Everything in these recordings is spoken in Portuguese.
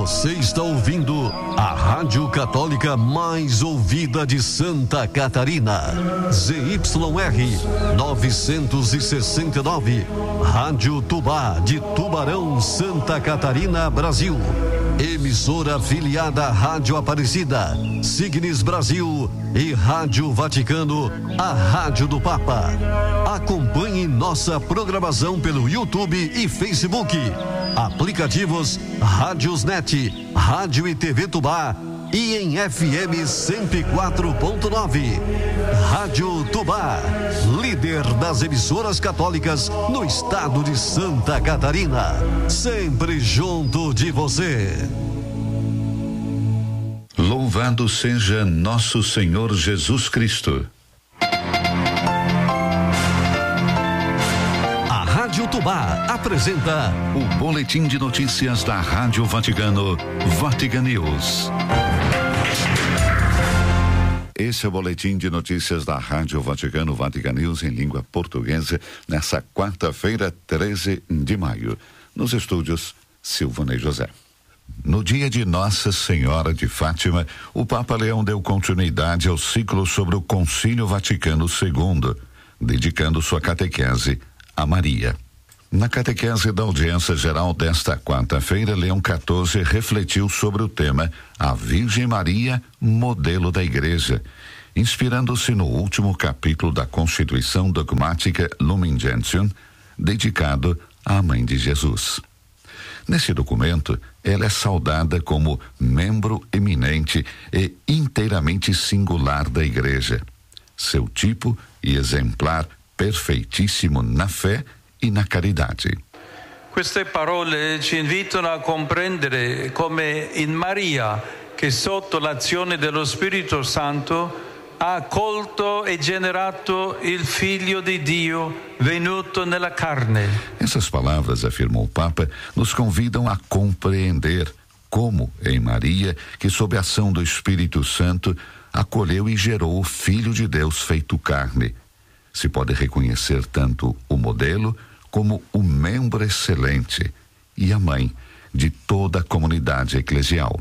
Você está ouvindo a Rádio Católica mais ouvida de Santa Catarina. ZYR 969. Rádio Tubá de Tubarão, Santa Catarina, Brasil. Emissora afiliada à Rádio Aparecida, Signes Brasil e Rádio Vaticano, a Rádio do Papa. Acompanhe nossa programação pelo YouTube e Facebook. Aplicativos Rádiosnet, Rádio e TV Tubá e em FM 104.9. Rádio Tubá, líder das emissoras católicas no estado de Santa Catarina. Sempre junto de você. Louvado seja nosso Senhor Jesus Cristo. A Rádio Tubá apresenta o boletim de notícias da Rádio Vaticano, Vatican News. Esse é o boletim de notícias da Rádio Vaticano, Vatican News, em língua portuguesa, nessa quarta-feira, 13 de maio. Nos estúdios, Silvana e José. No dia de Nossa Senhora de Fátima, o Papa Leão deu continuidade ao ciclo sobre o Concílio Vaticano II, dedicando sua catequese a Maria. Na catequese da audiência geral desta quarta-feira, Leão XIV refletiu sobre o tema A Virgem Maria, modelo da Igreja, inspirando-se no último capítulo da Constituição Dogmática Lumen Gentium, dedicado à Mãe de Jesus. Nesse documento, ela é saudada como membro eminente e inteiramente singular da Igreja, seu tipo e exemplar perfeitíssimo na fé e na caridade. Queste parole ci invitano a comprendere come in Maria, che sotto l'azione dello Spirito Santo ha accolto e generato il Figlio di Dio venuto nella carne. Essas palavras, afirmou o Papa, nos convidam a compreender como em Maria, que sob a ação do Espírito Santo, acolheu e gerou o Filho de Deus feito carne. Se pode reconhecer tanto o modelo como o membro excelente e a mãe de toda a comunidade eclesial.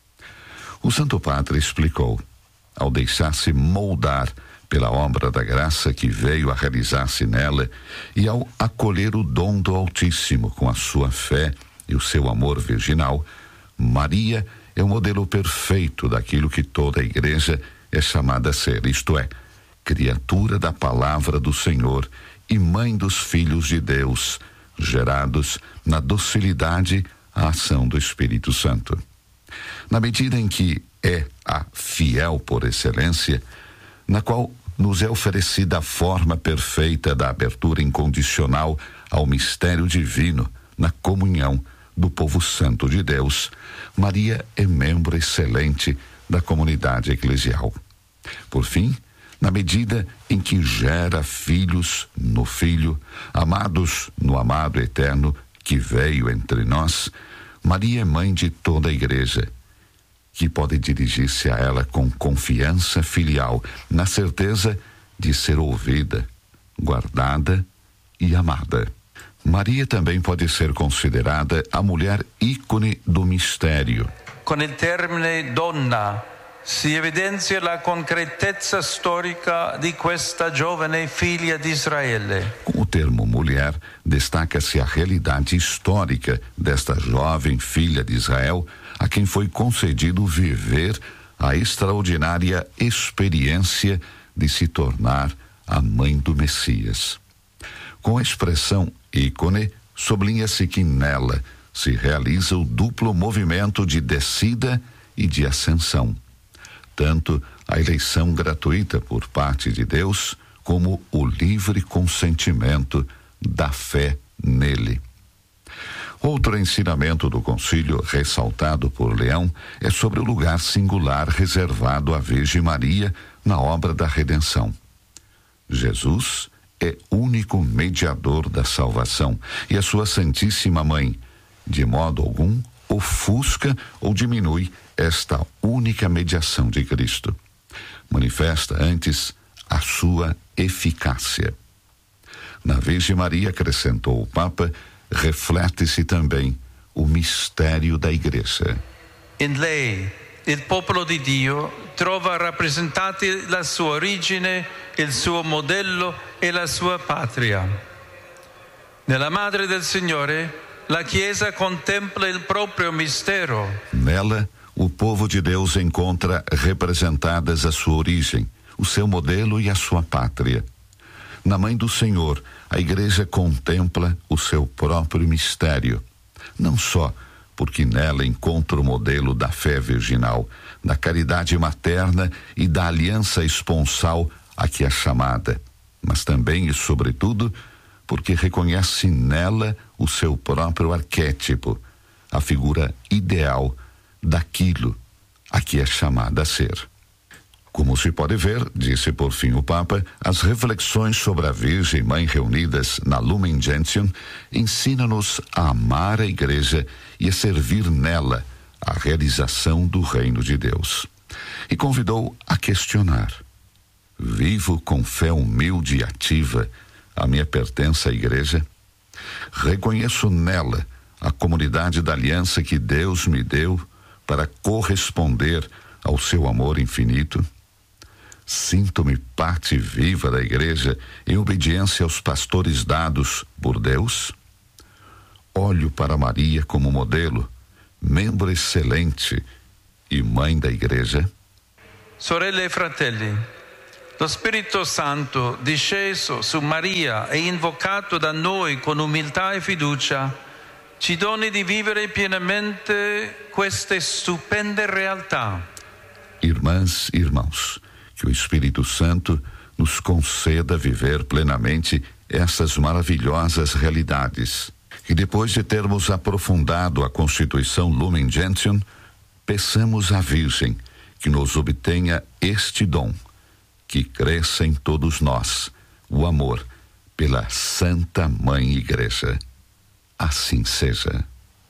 O Santo Padre explicou: ao deixar-se moldar pela obra da graça que veio a realizar-se nela e ao acolher o dom do Altíssimo com a sua fé e o seu amor virginal, Maria é o modelo perfeito daquilo que toda a Igreja é chamada a ser, isto é, criatura da palavra do Senhor e mãe dos filhos de Deus, gerados na docilidade à ação do Espírito Santo. Na medida em que é a fiel por excelência, na qual nos é oferecida a forma perfeita da abertura incondicional ao mistério divino na comunhão do povo santo de Deus, Maria é membro excelente da comunidade eclesial. Por fim, na medida em que gera filhos no Filho, amados no amado eterno que veio entre nós, Maria é mãe de toda a Igreja, que pode dirigir-se a ela com confiança filial, na certeza de ser ouvida, guardada e amada. Maria também pode ser considerada a mulher ícone do mistério. Com il termine donna si evidenzia la concretezza storica di questa giovane figlia di Israele. Com o termo mulher, destaca-se a realidade histórica desta jovem filha de Israel, a quem foi concedido viver a extraordinária experiência de se tornar a mãe do Messias. Com a expressão ícone, sublinha-se que nela se realiza o duplo movimento de descida e de ascensão. Tanto a eleição gratuita por parte de Deus, como o livre consentimento da fé nele. Outro ensinamento do concílio ressaltado por Leão é sobre o lugar singular reservado à Virgem Maria na obra da redenção. Jesus é único mediador da salvação e a sua Santíssima Mãe, de modo algum, ofusca ou diminui esta única mediação de Cristo. Manifesta antes a sua eficácia. Na Virgem Maria, acrescentou o Papa, reflete-se também o mistério da Igreja. In lei, il popolo di Dio trova rappresentati la sua origine, il suo modello e la sua patria. Nella Madre del Signore, la Chiesa contempla il proprio mistero. Nela, o povo de Deus encontra representadas a sua origem, o seu modelo e a sua pátria. Na Mãe do Senhor, a Igreja contempla o seu próprio mistério, não só porque nela encontra o modelo da fé virginal, da caridade materna e da aliança esponsal a que é chamada, mas também e sobretudo porque reconhece nela o seu próprio arquétipo, a figura ideal daquilo a que é chamada a ser. Como se pode ver, disse por fim o Papa, as reflexões sobre a Virgem Mãe reunidas na Lumen Gentium ensinam-nos a amar a Igreja e a servir nela a realização do reino de Deus. E convidou a questionar: vivo com fé humilde e ativa a minha pertença à Igreja? Reconheço nela a comunidade da aliança que Deus me deu para corresponder ao seu amor infinito? Sinto-me parte viva da Igreja em obediência aos pastores dados por Deus? Olho para Maria como modelo, membro excelente e mãe da Igreja? Sorelle e fratelli, lo Spirito Santo disceso su Maria e invocato da noi con umiltà e fiducia ci doni di vivere pienamente queste stupende realtà. Irmãs e irmãos, que o Espírito Santo nos conceda viver plenamente essas maravilhosas realidades. E depois de termos aprofundado a Constituição Lumen Gentium, peçamos à Virgem que nos obtenha este dom, que cresça em todos nós o amor pela Santa Mãe Igreja. Assim seja.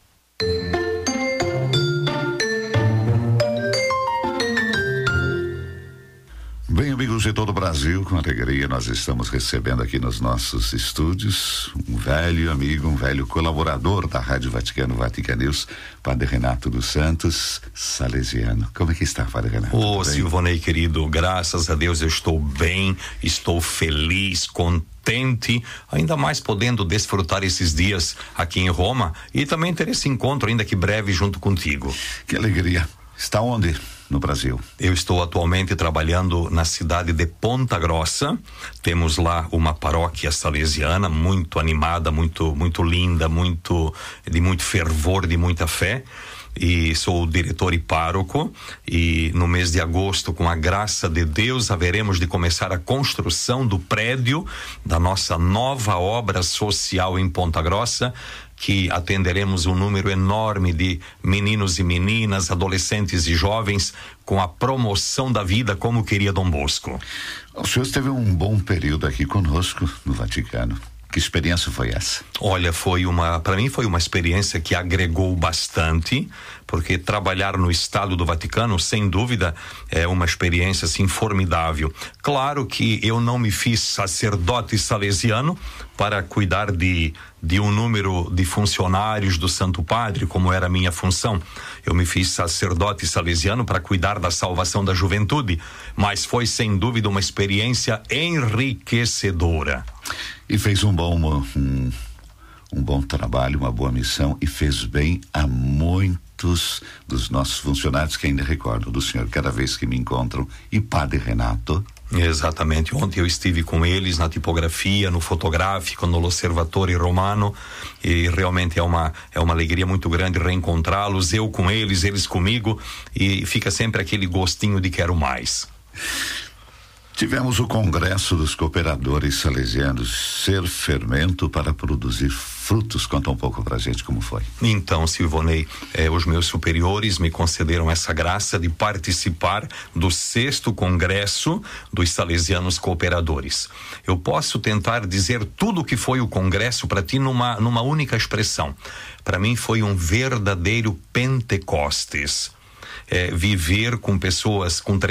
Bem, amigos de todo o Brasil, com alegria nós estamos recebendo aqui nos nossos estúdios um velho amigo, um velho colaborador da Rádio Vaticano, Vatican News, Padre Renato dos Santos, salesiano. Como é que está, Padre Renato? Ô, Silvonei, querido, graças a Deus eu estou bem, estou feliz, contente, ainda mais podendo desfrutar esses dias aqui em Roma e também ter esse encontro ainda que breve junto contigo. Que alegria. Está onde? No Brasil. Eu estou atualmente trabalhando na cidade de Ponta Grossa. Temos lá uma paróquia salesiana muito animada, muito linda, de muito fervor, de muita fé. E sou o diretor e pároco, e no mês de agosto, com a graça de Deus, haveremos de começar a construção do prédio da nossa nova obra social em Ponta Grossa, que atenderemos um número enorme de meninos e meninas, adolescentes e jovens, com a promoção da vida como queria Dom Bosco. O senhor esteve um bom período aqui conosco no Vaticano. Que experiência foi essa? Olha, para mim foi uma experiência que agregou bastante, porque trabalhar no Estado do Vaticano, sem dúvida, é uma experiência assim formidável. Claro que eu não me fiz sacerdote salesiano para cuidar de um número de funcionários do Santo Padre, como era a minha função. Eu me fiz sacerdote salesiano para cuidar da salvação da juventude, mas foi sem dúvida uma experiência enriquecedora. E fez um bom trabalho, uma boa missão, e fez bem a muitos dos nossos funcionários que ainda recordam do senhor cada vez que me encontram. E Padre Renato? Exatamente, ontem eu estive com eles na tipografia, no fotográfico, no Osservatore Romano, e realmente é uma alegria muito grande reencontrá-los, eu com eles, eles comigo, e fica sempre aquele gostinho de quero mais. Tivemos o Congresso dos Cooperadores Salesianos, ser fermento para produzir frutos. Conta um pouco pra gente como foi. Então, Silvonei, os meus superiores me concederam essa graça de participar do 6º Congresso dos Salesianos Cooperadores. Eu posso tentar dizer tudo o que foi o Congresso para ti numa única expressão. Para mim foi um verdadeiro Pentecostes. Viver com pessoas, com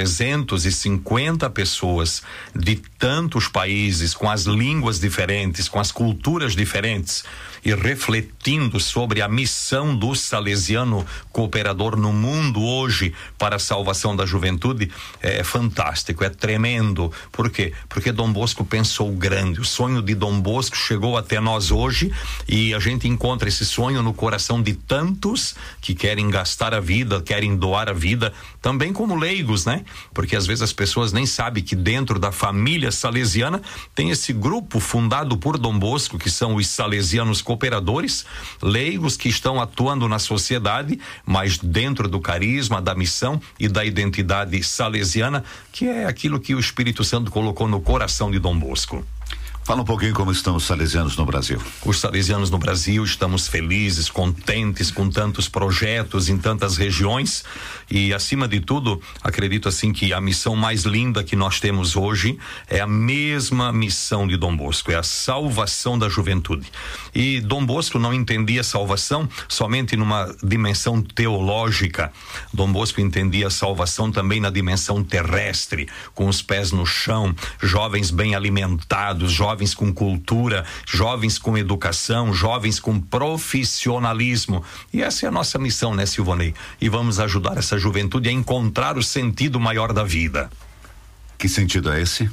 350 pessoas de tantos países, com as línguas diferentes, com as culturas diferentes, e refletindo sobre a missão do salesiano cooperador no mundo hoje para a salvação da juventude, é fantástico, é tremendo. Por quê? Porque Dom Bosco pensou grande. O sonho de Dom Bosco chegou até nós hoje e a gente encontra esse sonho no coração de tantos que querem gastar a vida, querem doar a vida, também como leigos, né? Porque às vezes as pessoas nem sabem que dentro da família salesiana tem esse grupo fundado por Dom Bosco, que são os salesianos cooperadores, leigos que estão atuando na sociedade, mas dentro do carisma, da missão e da identidade salesiana, que é aquilo que o Espírito Santo colocou no coração de Dom Bosco. Fala um pouquinho como estão os salesianos no Brasil. Os salesianos no Brasil estamos felizes, contentes com tantos projetos em tantas regiões e, acima de tudo, acredito assim que a missão mais linda que nós temos hoje é a mesma missão de Dom Bosco, é a salvação da juventude. E Dom Bosco não entendia salvação somente numa dimensão teológica. Dom Bosco entendia a salvação também na dimensão terrestre, com os pés no chão, jovens bem alimentados, jovens com cultura, jovens com educação, jovens com profissionalismo. E essa é a nossa missão, né, Silvonei? E vamos ajudar essa juventude a encontrar o sentido maior da vida. Que sentido é esse?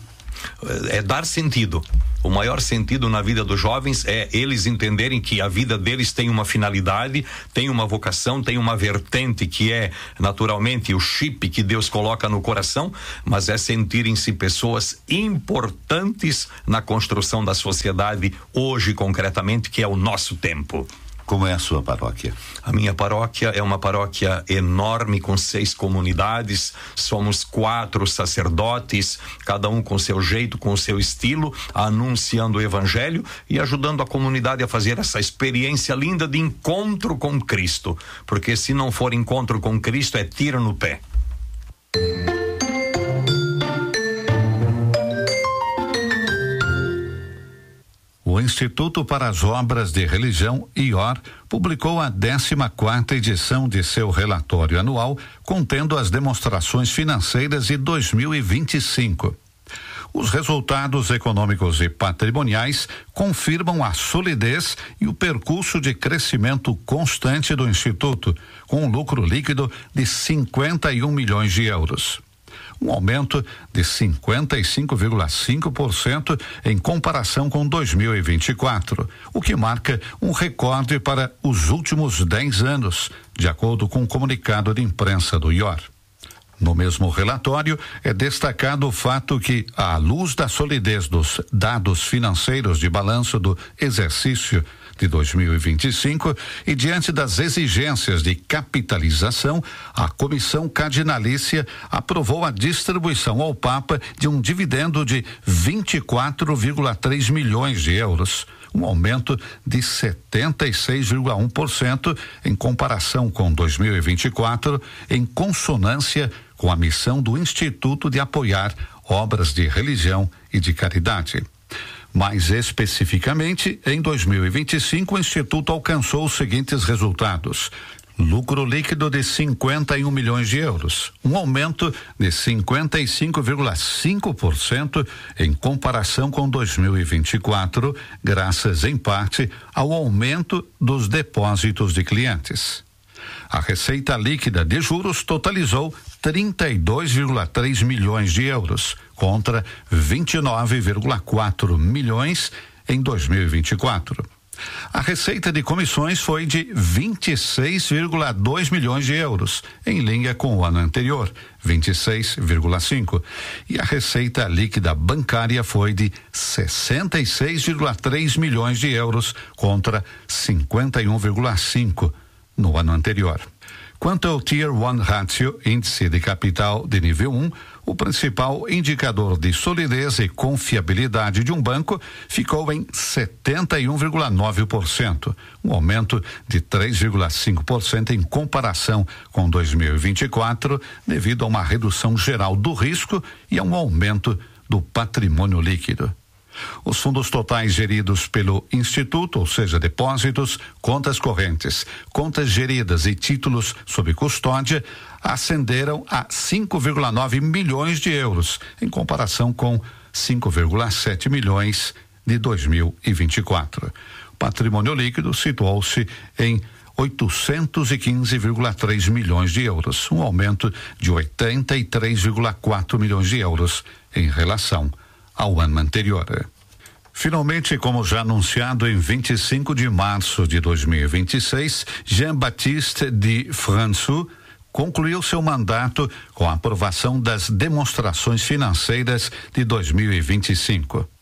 É dar sentido. O maior sentido na vida dos jovens é eles entenderem que a vida deles tem uma finalidade, tem uma vocação, tem uma vertente que é naturalmente o chip que Deus coloca no coração, mas é sentirem-se pessoas importantes na construção da sociedade hoje concretamente, que é o nosso tempo. Como é a sua paróquia? A minha paróquia é uma paróquia enorme com 6 comunidades, somos 4 sacerdotes, cada um com seu jeito, com seu estilo, anunciando o evangelho e ajudando a comunidade a fazer essa experiência linda de encontro com Cristo, porque se não for encontro com Cristo é tiro no pé. O Instituto para as Obras de Religião, IOR, publicou a 14ª edição de seu relatório anual, contendo as demonstrações financeiras de 2025. Os resultados econômicos e patrimoniais confirmam a solidez e o percurso de crescimento constante do Instituto, com um lucro líquido de 51 milhões de euros. Um aumento de 55,5% em comparação com 2024, o que marca um recorde para os últimos 10 anos, de acordo com o comunicado de imprensa do IOR. No mesmo relatório, é destacado o fato que, à luz da solidez dos dados financeiros de balanço do exercício de 2025 e diante das exigências de capitalização, a Comissão Cardinalícia aprovou a distribuição ao Papa de um dividendo de 24,3 milhões de euros, um aumento de 76,1% em comparação com 2024, em consonância com a missão do Instituto de apoiar obras de religião e de caridade. Mais especificamente, em 2025, o Instituto alcançou os seguintes resultados: lucro líquido de 51 milhões de euros, um aumento de 55,5% em comparação com 2024, graças em parte ao aumento dos depósitos de clientes. A receita líquida de juros totalizou 32,3 milhões de euros, contra 29,4 milhões em 2024. A receita de comissões foi de 26,2 milhões de euros, em linha com o ano anterior, 26,5. E a receita líquida bancária foi de 66,3 milhões de euros, contra 51,5 no ano anterior. Quanto ao Tier 1 Ratio, índice de capital de nível 1, o principal indicador de solidez e confiabilidade de um banco ficou em 71,9%, um aumento de 3,5% em comparação com 2024, devido a uma redução geral do risco e a um aumento do patrimônio líquido. Os fundos totais geridos pelo Instituto, ou seja, depósitos, contas correntes, contas geridas e títulos sob custódia, ascenderam a 5,9 milhões de euros, em comparação com 5,7 milhões de 2024. patrimônio líquido situou-se em 815,3 milhões de euros, um aumento de 83,4 milhões de euros em relação ao ano anterior. Finalmente, como já anunciado, em 25 de março de 2026, Jean-Baptiste de François concluiu seu mandato com a aprovação das demonstrações financeiras de 2025.